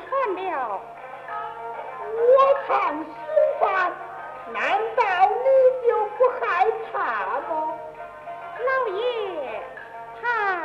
惨了。 我看心烦，难道